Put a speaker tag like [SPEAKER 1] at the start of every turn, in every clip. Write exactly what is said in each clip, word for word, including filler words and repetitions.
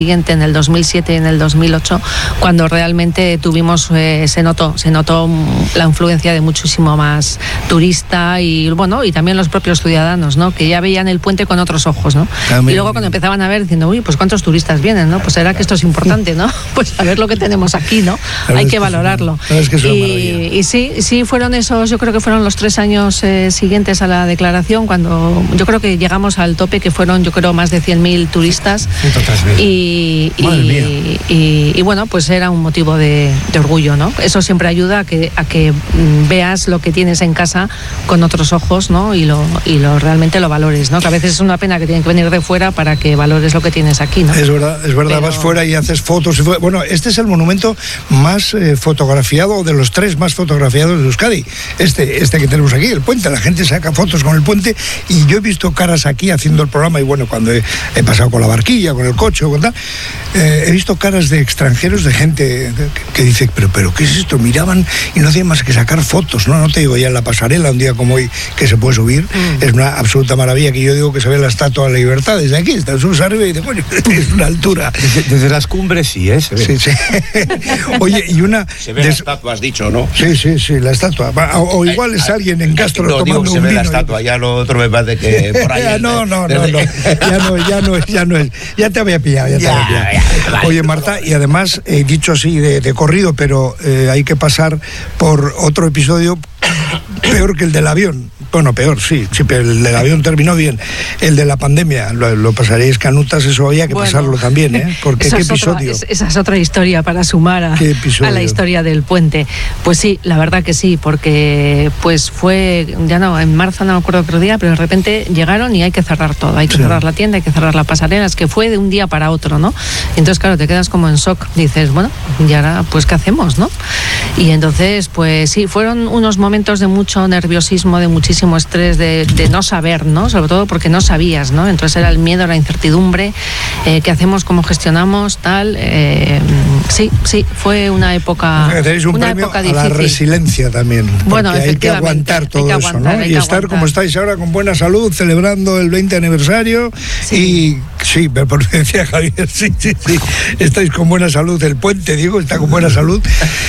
[SPEAKER 1] siguiente, en el dos mil siete y en el dos mil ocho, cuando realmente tuvimos, eh, se notó, se notó la influencia de muchísimo más turista y bueno, y también los propios ciudadanos, ¿no? Que ya veían el puente con otros ojos, ¿no? También. Y luego cuando empezaban a ver diciendo, uy, pues cuántos turistas vienen, ¿no? Pues será que esto es importante, ¿no? Pues saber lo que tenemos aquí, ¿no? Hay que, que valorarlo.
[SPEAKER 2] Es que
[SPEAKER 1] y, y sí, sí fueron esos, yo creo que fueron los tres años eh, siguientes a la declaración, cuando yo creo que llegamos al tope, que fueron, yo creo, más de cien mil turistas. Y Y, y, y, y bueno, pues era un motivo de, de orgullo, ¿no? Eso siempre ayuda a que, a que veas lo que tienes en casa con otros ojos, ¿no? Y lo, y lo realmente lo valores, ¿no? Que a veces es una pena que tienen que venir de fuera para que valores lo que tienes aquí, ¿no?
[SPEAKER 2] Es verdad, es verdad.
[SPEAKER 1] Pero...
[SPEAKER 2] vas fuera y haces fotos. Y bueno, este es el monumento más eh, fotografiado, de los tres más fotografiados de Euskadi. Este, este que tenemos aquí, el puente. La gente saca fotos con el puente y yo he visto caras aquí haciendo el programa y bueno, cuando he, he pasado con la barquilla, con el coche, con tal, Eh, he visto caras de extranjeros, de gente que, que dice, pero, pero ¿qué es esto? Miraban y no hacían más que sacar fotos, ¿no? No te digo ya en la pasarela, un día como hoy, que se puede subir, mm. es una absoluta maravilla, que yo digo que se ve la Estatua de la Libertad desde aquí, está subes arriba y dices, bueno, es una altura.
[SPEAKER 3] Desde, desde las cumbres sí, ¿eh? Se ve.
[SPEAKER 2] Sí, sí. Oye, y una...
[SPEAKER 4] Se ve des... la estatua, has dicho, ¿no?
[SPEAKER 2] Sí, sí, sí, la estatua. O, o igual es alguien en Castro no, tomando
[SPEAKER 4] digo, se
[SPEAKER 2] un
[SPEAKER 4] ve
[SPEAKER 2] vino.
[SPEAKER 4] La estatua, y... ya lo otro me parece que por ahí...
[SPEAKER 2] no, no, no, no, ya no, ya no es, ya no es. Ya te había pillado, ya te
[SPEAKER 4] ya,
[SPEAKER 2] había pillado.
[SPEAKER 4] Ya, vale.
[SPEAKER 2] Oye, Marta, y además, he eh, dicho así de, de corrido, pero eh, hay que pasar por otro episodio peor que el del avión. Bueno, peor, sí, sí, pero el del avión terminó bien. El de la pandemia, lo, lo pasaréis canutas, eso había que bueno, pasarlo también, ¿eh? Porque qué
[SPEAKER 1] es
[SPEAKER 2] episodio.
[SPEAKER 1] Otra, es, esa es otra historia para sumar a, a la historia del puente. Pues sí, la verdad que sí, porque pues fue, ya no, en marzo no me acuerdo qué día, pero de repente llegaron y hay que cerrar todo, hay que sí. cerrar la tienda, hay que cerrar la pasarela, es que fue de un día para otro, ¿no? Entonces, claro, te quedas como en shock, dices, bueno, y ahora, pues, ¿qué hacemos, no? Y entonces, pues sí, fueron unos momentos de mucho nerviosismo, de muchísimo estrés, de, de no saber, ¿no? Sobre todo porque no sabías, ¿no? Entonces era el miedo, la incertidumbre, eh, qué hacemos, cómo gestionamos, tal. Eh, sí, sí, fue una época,
[SPEAKER 2] o sea, tenéis un
[SPEAKER 1] una
[SPEAKER 2] premio
[SPEAKER 1] época
[SPEAKER 2] a
[SPEAKER 1] difícil.
[SPEAKER 2] La resiliencia también.
[SPEAKER 1] Bueno,
[SPEAKER 2] hay que aguantar todo que aguantar, eso, ¿no? Y estar aguantar. Como estáis ahora, con buena salud, celebrando el veinte aniversario. Sí. Y sí, por decía Javier, sí, sí, sí. Estáis con buena salud, el puente, digo, está con buena salud.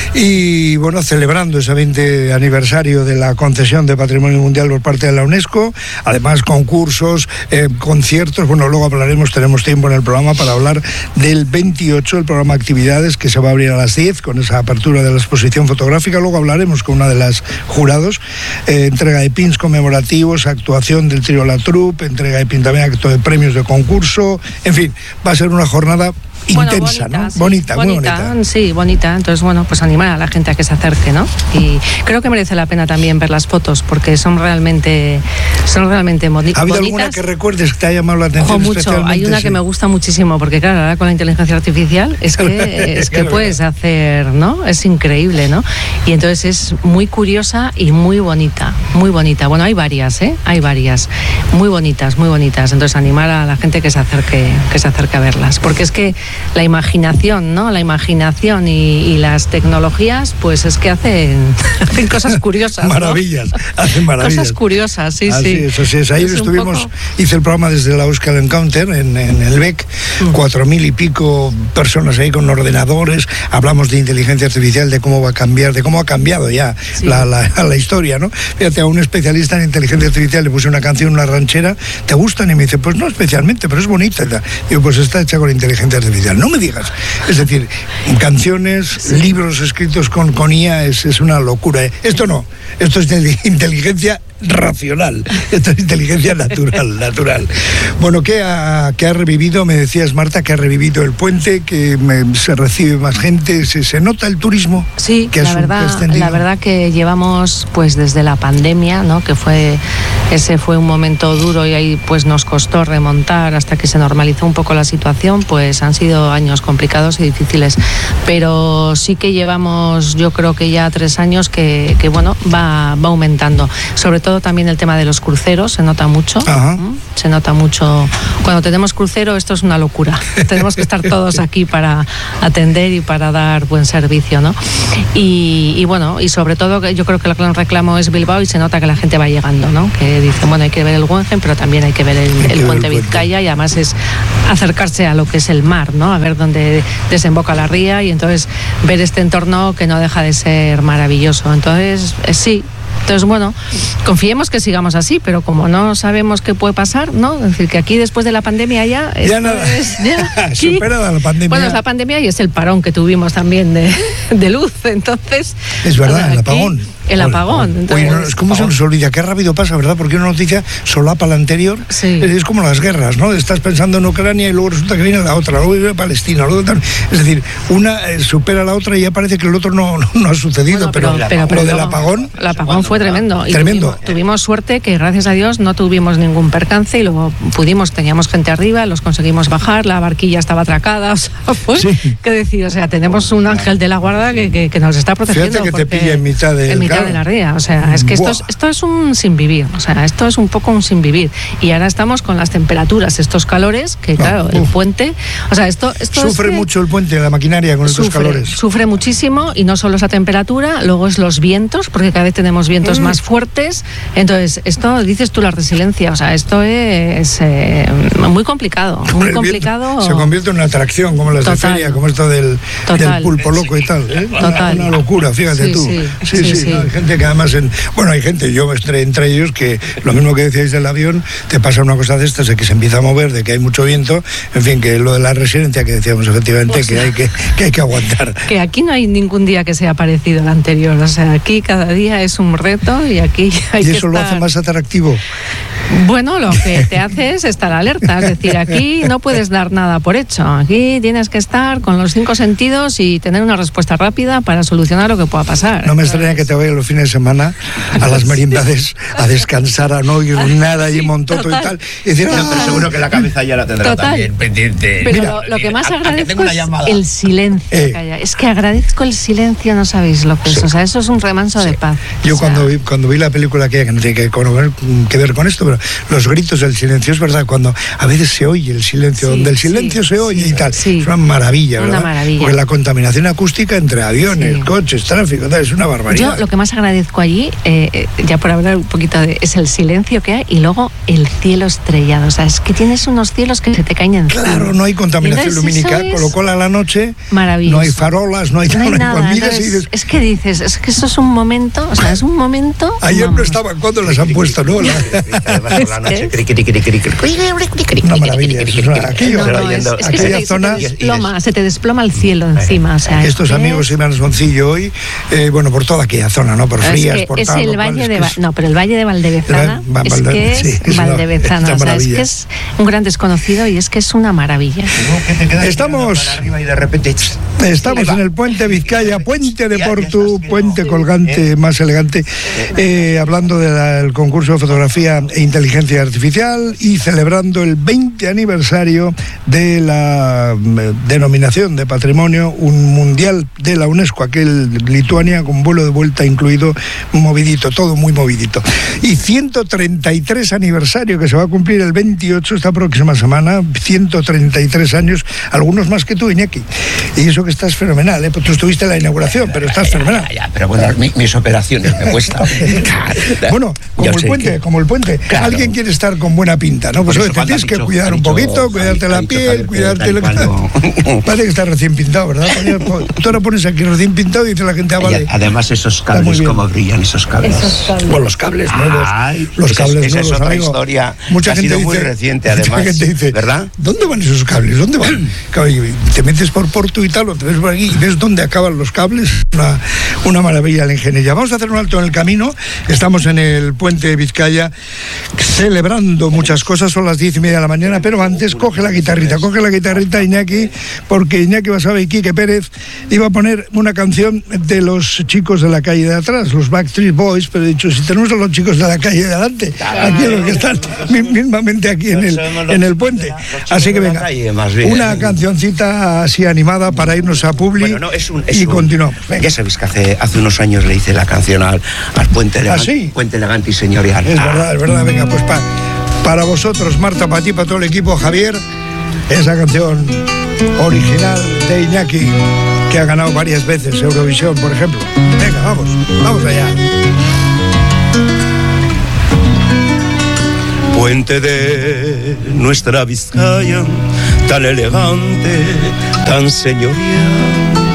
[SPEAKER 2] Y bueno, celebrando ese veinte aniversario de la concesión de Patrimonio Mundial por parte de la UNESCO, además concursos, eh, conciertos, bueno, luego hablaremos, tenemos tiempo en el programa para hablar del veintiocho, el programa Actividades, que se va a abrir a las diez con esa apertura de la exposición fotográfica, luego hablaremos con una de las jurados, eh, entrega de pins conmemorativos, actuación del trío La Troupe, entrega de pins también, acto de premios de concurso, en fin, va a ser una jornada intensa,
[SPEAKER 1] bueno, bonita,
[SPEAKER 2] ¿no?
[SPEAKER 1] Sí,
[SPEAKER 2] bonita,
[SPEAKER 1] bonita,
[SPEAKER 2] muy bonita.
[SPEAKER 1] Sí, bonita. Entonces, bueno, pues animar a la gente a que se acerque, ¿no? Y creo que merece la pena también ver las fotos, porque son realmente, son realmente bonitas.
[SPEAKER 2] ¿Ha habido alguna que recuerdes que te haya llamado la atención?
[SPEAKER 1] Ojo, mucho. Hay una sí. que me gusta muchísimo, porque claro, ahora con la inteligencia artificial es que, es que puedes hacer, ¿no? Es increíble, ¿no? Y entonces es muy curiosa y muy bonita, muy bonita. Bueno, hay varias, ¿eh? Hay varias. Muy bonitas, muy bonitas. Entonces, animar a la gente que se acerque, que se acerque a verlas. Porque es que la imaginación, ¿no? La imaginación y, y las tecnologías, pues es que hacen, hacen cosas curiosas, ¿no?
[SPEAKER 2] Maravillas, hacen maravillas.
[SPEAKER 1] Cosas curiosas, sí,
[SPEAKER 2] así
[SPEAKER 1] sí.
[SPEAKER 2] Es, así es. Ayer estuvimos, poco... hice el programa desde la Euskal Encounter en, en el B E C, mm. cuatro mil y pico personas ahí con ordenadores, hablamos de inteligencia artificial, de cómo va a cambiar, de cómo ha cambiado ya sí. la, la, la historia, ¿no? Fíjate, a un especialista en inteligencia artificial le puse una canción, una ranchera, ¿te gustan? Y me dice, pues no especialmente, pero es bonita. Digo, pues está hecha con inteligencia artificial. No me digas. Es decir, canciones, sí. libros escritos con, con I A es, es una locura. Esto no, esto es de inteligencia racional, esto es inteligencia natural, natural. Bueno, ¿qué ha, qué ha revivido? Me decías, Marta, que ha revivido el puente, que me, se recibe más gente, se, se nota el turismo.
[SPEAKER 1] Sí,
[SPEAKER 2] que
[SPEAKER 1] la verdad, la verdad que llevamos pues desde la pandemia, ¿no? Que fue ese fue un momento duro y ahí pues nos costó remontar hasta que se normalizó un poco la situación, pues han sido años complicados y difíciles, pero sí que llevamos, yo creo que ya tres años que, que bueno, va, va aumentando, sobre todo todo también el tema de los cruceros, se nota mucho. ¿Mm? Se nota mucho. Cuando tenemos crucero, esto es una locura. Tenemos que estar todos aquí para atender y para dar buen servicio, ¿no? Y, y bueno, y sobre todo, yo creo que el gran reclamo es Bilbao y se nota que la gente va llegando, ¿no? Que dicen, bueno, hay que ver el Guggenheim, pero también hay que ver el, el puente Vizcaya, y además es acercarse a lo que es el mar, ¿no? A ver dónde desemboca la ría, y entonces ver este entorno que no deja de ser maravilloso. Entonces, eh, sí. Entonces, bueno, confiemos que sigamos así, pero como no sabemos qué puede pasar, ¿no? Es decir, que aquí después de la pandemia ya...
[SPEAKER 2] Ya nada,
[SPEAKER 1] es, ya,
[SPEAKER 2] superada la pandemia.
[SPEAKER 1] Bueno, es la pandemia y es el parón que tuvimos también de, de luz, entonces...
[SPEAKER 2] Es verdad,
[SPEAKER 1] aquí,
[SPEAKER 2] el apagón.
[SPEAKER 1] El apagón.
[SPEAKER 2] Entonces, Oye, no, es como se nos olvida, qué rápido pasa, ¿verdad? Porque una noticia solapa la anterior.
[SPEAKER 1] Sí.
[SPEAKER 2] Es como las guerras, ¿no? Estás pensando en Ucrania y luego resulta que viene la otra, luego viene Palestina, luego tal. Es decir, una eh, supera a la otra y ya parece que el otro no, no, no ha sucedido, bueno, pero, pero, pero, pero lo del apagón...
[SPEAKER 1] El apagón fue tremendo. Y
[SPEAKER 2] tremendo.
[SPEAKER 1] Tuvimos, tuvimos suerte que, gracias a Dios, no tuvimos ningún percance y luego pudimos, teníamos gente arriba, los conseguimos bajar, la barquilla estaba atracada, o sea, fue, sí. ¿Qué decir? O sea, tenemos un ángel de la guarda que, que, que nos está protegiendo.
[SPEAKER 2] Fíjate que te pilla en mitad de...
[SPEAKER 1] En mitad de la ría, o sea, es que esto es, esto es un sin vivir, o sea, esto es un poco un sin vivir. Y ahora estamos con las temperaturas, estos calores, que claro, no, el puente, o sea, esto... esto
[SPEAKER 2] sufre
[SPEAKER 1] es que
[SPEAKER 2] mucho el puente, la maquinaria con
[SPEAKER 1] sufre,
[SPEAKER 2] estos calores.
[SPEAKER 1] Sufre muchísimo, y no solo esa temperatura, luego es los vientos, porque cada vez tenemos vientos mm. más fuertes. Entonces, esto, dices tú, la resiliencia, o sea, esto es eh, muy complicado, muy complicado.
[SPEAKER 2] Se convierte en una atracción, como las Total. de feria, como esto del, del pulpo loco y tal. ¿eh?
[SPEAKER 1] Total.
[SPEAKER 2] Una, una locura, fíjate
[SPEAKER 1] sí,
[SPEAKER 2] tú.
[SPEAKER 1] Sí,
[SPEAKER 2] sí,
[SPEAKER 1] sí.
[SPEAKER 2] sí,
[SPEAKER 1] sí.
[SPEAKER 2] ¿no? Hay gente que además, en, bueno, hay gente, yo entre, entre ellos, que lo mismo que decíais del avión, te pasa una cosa de estas, de que se empieza a mover, de que hay mucho viento, en fin, que lo de la resiliencia que decíamos efectivamente, o sea, que, hay que, que hay que aguantar.
[SPEAKER 1] Que aquí no hay ningún día que sea parecido al anterior, o sea, aquí cada día es un reto y aquí hay
[SPEAKER 2] ¿Y
[SPEAKER 1] que
[SPEAKER 2] eso
[SPEAKER 1] estar...
[SPEAKER 2] lo hace más atractivo?
[SPEAKER 1] Bueno, lo que te hace es estar alerta, es decir, aquí no puedes dar nada por hecho, aquí tienes que estar con los cinco sentidos y tener una respuesta rápida para solucionar lo que pueda pasar.
[SPEAKER 2] No me extraña que te vayas los fines de semana a las meriendades a descansar, a no oír nada y montoto
[SPEAKER 1] total.
[SPEAKER 2] y tal. Y decir,
[SPEAKER 4] ah, pero seguro que la cabeza ya la tendrá
[SPEAKER 1] total.
[SPEAKER 4] también pendiente.
[SPEAKER 1] Pero
[SPEAKER 4] Mira,
[SPEAKER 1] lo, lo que más
[SPEAKER 4] a,
[SPEAKER 1] agradezco
[SPEAKER 4] a
[SPEAKER 1] es el silencio. Eh. Es que agradezco el silencio, no sabéis lo que es. Sí. O sea, eso es un remanso sí. de paz.
[SPEAKER 2] Yo
[SPEAKER 1] o sea,
[SPEAKER 2] cuando, vi, cuando vi la película que, que no tiene que, que, que ver con esto, pero los gritos del silencio, es verdad, cuando a veces se oye el silencio, sí, donde el silencio
[SPEAKER 1] sí,
[SPEAKER 2] se oye
[SPEAKER 1] sí,
[SPEAKER 2] y tal,
[SPEAKER 1] sí.
[SPEAKER 2] es una maravilla,
[SPEAKER 1] una
[SPEAKER 2] ¿verdad?
[SPEAKER 1] Maravilla.
[SPEAKER 2] Porque la contaminación acústica entre aviones, sí. coches, tráfico, tal, es una barbaridad.
[SPEAKER 1] Yo lo que más agradezco allí, eh, ya por hablar un poquito de, es el silencio que hay y luego el cielo estrellado. O sea, es que tienes unos cielos que se te caen encima.
[SPEAKER 2] Claro, no hay contaminación lumínica, con lo cual a la noche
[SPEAKER 1] maravilloso.
[SPEAKER 2] No hay farolas, no hay,
[SPEAKER 1] no hay
[SPEAKER 2] no
[SPEAKER 1] nada.
[SPEAKER 2] Hay
[SPEAKER 1] Entonces,
[SPEAKER 2] y dices,
[SPEAKER 1] es que dices, es que eso es un momento, o sea, es un momento.
[SPEAKER 2] Ayer
[SPEAKER 1] vamos.
[SPEAKER 2] no estaban, ¿cuándo las han puesto? No, la... Una maravilla, eso es una, aquello,
[SPEAKER 1] no, no, es, es que se te,
[SPEAKER 2] zona,
[SPEAKER 1] se te desploma, se te desploma el cielo encima. O sea,
[SPEAKER 2] estos
[SPEAKER 1] es
[SPEAKER 2] amigos iban a Soncillo hoy, eh, bueno, por toda aquella zona, ¿no? Por Frías,
[SPEAKER 1] es que
[SPEAKER 2] por
[SPEAKER 1] es
[SPEAKER 2] tal,
[SPEAKER 1] el valle
[SPEAKER 2] es
[SPEAKER 1] de
[SPEAKER 2] que es...
[SPEAKER 1] no, pero el valle de Valdevezana
[SPEAKER 2] va,
[SPEAKER 1] es
[SPEAKER 2] Valde...
[SPEAKER 1] que es,
[SPEAKER 2] sí, es
[SPEAKER 1] Valdevezana,
[SPEAKER 2] una,
[SPEAKER 1] o sea, es que es un gran desconocido y es que es una maravilla.
[SPEAKER 2] Estamos
[SPEAKER 4] y de repente
[SPEAKER 2] estamos en el puente Vizcaya, puente de Portu, puente colgante más elegante, eh, hablando del concurso de fotografía e inteligencia artificial y celebrando el veinte aniversario de la eh, denominación de patrimonio un mundial de la UNESCO, aquel Lituania con vuelo de vuelta incluido, movidito, todo muy movidito. Y ciento treinta y tres aniversario que se va a cumplir el veintiocho esta próxima semana, ciento treinta y tres años, algunos más que tú, Iñaki. Y eso que estás fenomenal, ¿eh? Pues tú estuviste en la inauguración, pero estás fenomenal.
[SPEAKER 4] Ya, ya, pero bueno, mi, mis operaciones me cuestan.
[SPEAKER 2] Bueno, como el puente, que... como el puente. Claro. Alguien quiere estar con buena pinta, ¿no? Pues oye, te tienes que cuidar un poquito, cuidarte la piel, cuidarte la... Parece que estás recién pintado, ¿verdad? Tú ahora pones aquí recién pintado y dice la gente, ah, vale.
[SPEAKER 4] Además, esos cables, cómo brillan esos cables.
[SPEAKER 1] Esos cables.
[SPEAKER 2] Pues los cables nuevos.
[SPEAKER 4] Ay,
[SPEAKER 2] los
[SPEAKER 4] esa,
[SPEAKER 2] cables
[SPEAKER 4] esa
[SPEAKER 2] nuevos,
[SPEAKER 4] es otra
[SPEAKER 2] amigo.
[SPEAKER 4] Historia.
[SPEAKER 2] Mucha
[SPEAKER 4] ha
[SPEAKER 2] gente
[SPEAKER 4] sido
[SPEAKER 2] dice,
[SPEAKER 4] muy reciente, además.
[SPEAKER 2] Mucha gente dice,
[SPEAKER 4] ¿verdad?
[SPEAKER 2] ¿Dónde van esos cables? ¿Dónde van? Te metes por Porto y tal, o te ves por aquí y ves dónde acaban los cables. Una, una maravilla la ingeniería. Vamos a hacer un alto en el camino. Estamos en el puente de Vizcaya celebrando muchas cosas. Son las diez y media de la mañana, pero antes coge la guitarrita, coge la guitarrita Iñaki, porque Iñaki Basabe y Quique Pérez iba a poner una canción de los chicos de la calle de atrás, los Backstreet Boys, pero he dicho, si tenemos a los chicos de la calle de adelante, aquí los que están mismamente aquí en el, en el puente. Así que venga, una cancioncita así animada para irnos a Publi.
[SPEAKER 4] Bueno, no, es un, es
[SPEAKER 2] y
[SPEAKER 4] un,
[SPEAKER 2] continuamos. Venga.
[SPEAKER 4] Ya sabéis que hace, hace unos años le hice la canción al, al puente elegante,
[SPEAKER 2] ¿Ah, sí?
[SPEAKER 4] puente elegante y señorial.
[SPEAKER 2] Es
[SPEAKER 4] ah.
[SPEAKER 2] verdad, es verdad. Venga, pues pa, para vosotros, Marta, para ti, para todo el equipo, Javier, esa canción original de Iñaki, que ha ganado varias veces Eurovisión, por ejemplo. Venga, vamos, vamos allá.
[SPEAKER 5] Puente de nuestra Vizcaya, tan elegante, tan señorial.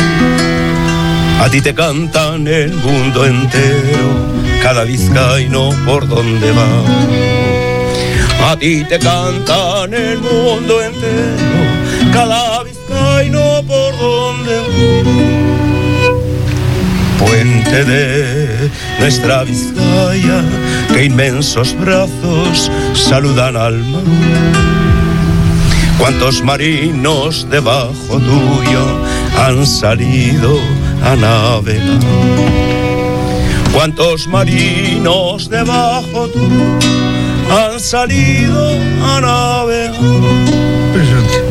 [SPEAKER 5] A ti te cantan el mundo entero, cada vizcaíno por donde va. A ti te cantan el mundo entero, cada vizcaíno por donde va. Puente de nuestra Vizcaya, que inmensos brazos saludan al mar. Cuántos marinos debajo tuyo han salido a navegar. Cuántos marinos debajo tuyo han salido a navegar.